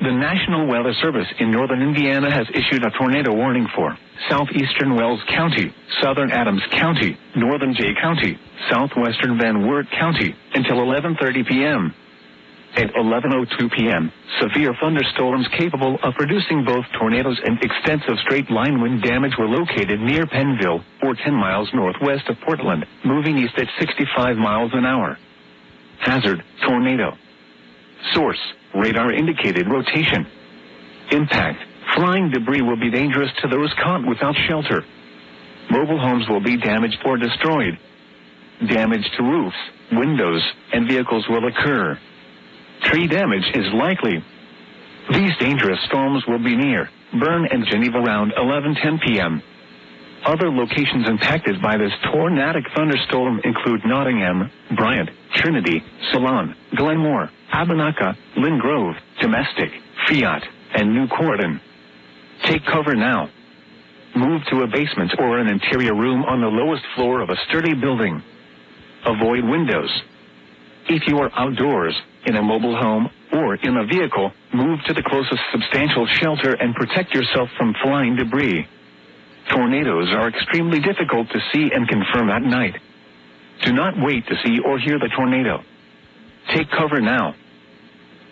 The National Weather Service in northern Indiana has issued a tornado warning for southeastern Wells County, southern Adams County, northern Jay County, southwestern Van Wert County, until 11:30 p.m. At 11:02 p.m., severe thunderstorms capable of producing both tornadoes and extensive straight-line wind damage were located near Pennville, or 10 miles northwest of Portland, moving east at 65 miles an hour. Hazard, tornado. Source, radar indicated rotation. Impact, flying debris will be dangerous to those caught without shelter. Mobile homes will be damaged or destroyed. Damage to roofs, windows, and vehicles will occur. Tree damage is likely. These dangerous storms will be near Bern and Geneva around 11:10 p.m. Other locations impacted by this tornadic thunderstorm include Nottingham, Bryant, Trinity, Ceylon, Glenmore, Abenaka, Lynn Grove, Domestic, Fiat, and New Corydon. Take cover now. Move to a basement or an interior room on the lowest floor of a sturdy building. Avoid windows. If you are outdoors, in a mobile home, or in a vehicle, move to the closest substantial shelter and protect yourself from flying debris. Tornadoes are extremely difficult to see and confirm at night. Do not wait to see or hear the tornado. Take cover now.